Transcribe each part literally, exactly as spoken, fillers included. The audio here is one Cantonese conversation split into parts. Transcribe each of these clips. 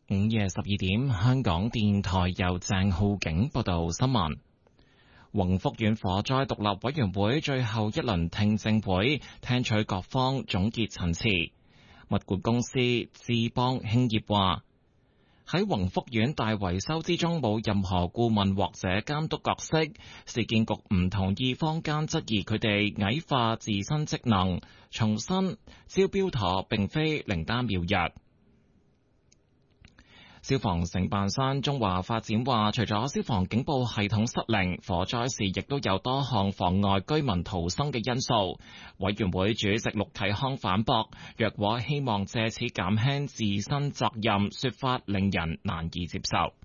午夜十二點，香港電台由鄭浩景報道新聞。宏福苑火災獨立委員會最後一輪聽證會，聽取各方總結陳詞。物管公司智邦興業話，喺宏福苑大維修之中冇任何顧問或者監督角色，市建局唔同意坊間質疑佢哋矮化自身職能，重申招標妥並非靈丹妙藥。消防承辦商中華發展話，除咗消防警報系統失靈，火災時亦都有多項妨礙居民逃生嘅因素。委員會主席陸啟康反駁，若果希望借此減輕自身責任，說法令人難以接受。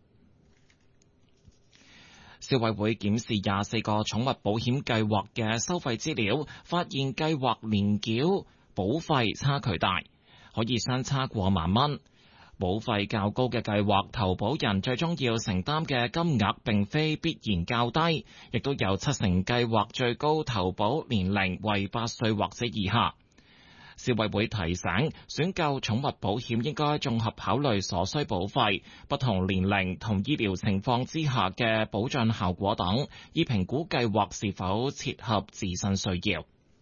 消委會檢視廿四個寵物保險計劃嘅收費資料，發現計劃年繳保費差距大，可以相差過萬蚊。保費較高嘅計劃，投保人最終要承擔嘅金額並非必然較低，亦都有七成計劃最高投保年齡為八歲或者以下。消委會提醒，選購寵物保險應該綜合考慮所需保費、不同年齡同醫療情況之下嘅保障效果等，以評估計劃是否切合自身需要。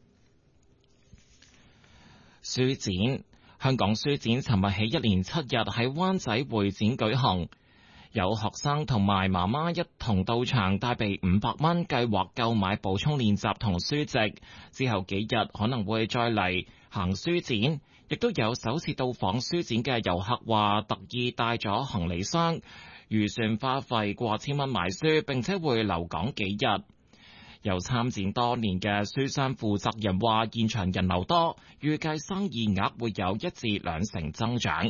書展。香港書展尋日起一連七日喺灣仔會展舉行，有學生同埋媽媽一同到場，帶備五百蚊計劃購買補充練習同書籍，之後幾日可能會再嚟行書展。亦都有首次到訪書展嘅遊客話，特意帶咗行李箱，預算花費過千蚊買書，並且會留港幾日。有參展多年嘅書商負責人話，現場人流多，預計生意額會有一至兩成增長。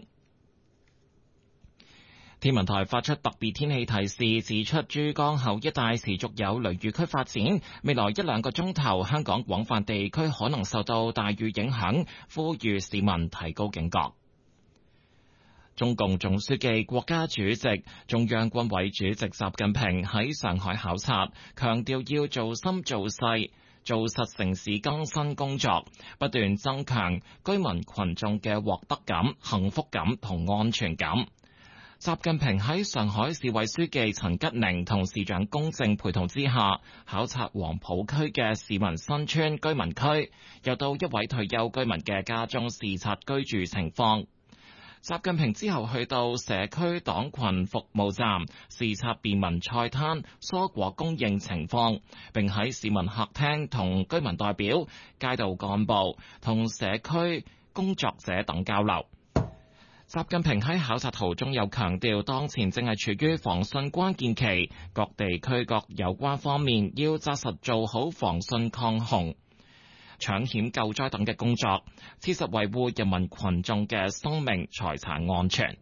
天文台發出特別天氣提示，指出珠江口一帶持續有雷雨區發展，未來一兩個鐘頭香港廣泛地區可能受到大雨影響，呼籲市民提高警覺。中共總書記、國家主席、中央軍委主席習近平喺上海考察，強調要做深做細、做實城市更新工作，不斷增強居民群眾嘅獲得感、幸福感同安全感。習近平喺上海市委書記陳吉寧同市長龔正陪同之下，考察黃浦區嘅市民新村居民區，又到一位退休居民嘅家中視察居住情況。習近平之後去到社區黨群服務站視察便民菜攤蔬果供應情況，並喺市民客廳同居民代表、街道幹部同社區工作者等交流。習近平喺考察途中又強調，當前正係處於防汛關鍵期，各地區各有關方面要紮實做好防汛抗洪、搶險救災等嘅工作，切實維護人民群眾嘅生命財產安全。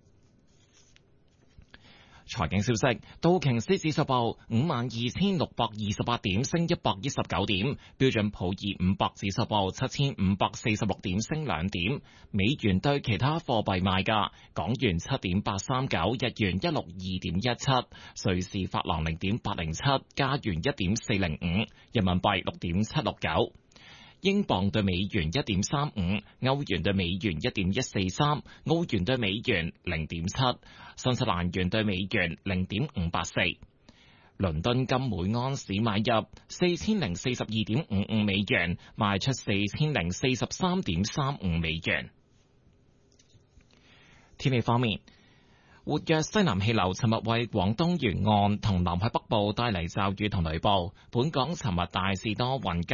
財經消息，道瓊斯指數報五萬二千六百二十八點，升一百一十九點；標準普爾五百指數報七千五百四十六點，升兩點。美元對其他貨幣賣價：港元七點八三九，日元一六二點一七，瑞士法郎零點八零七，加元一點四零五，人民幣六點七六九。英鎊對美元一點三五，歐元對美元一點一四三，澳元對美元零點七，新西蘭元對美元零點五八四。倫敦金每盎司買入四千零四十二點五五美元，賣出四千零四十三點三五美元。天氣方面，活躍西南氣流尋日為廣東沿岸同南海北部帶嚟驟雨同雷暴。本港尋日大致多雲。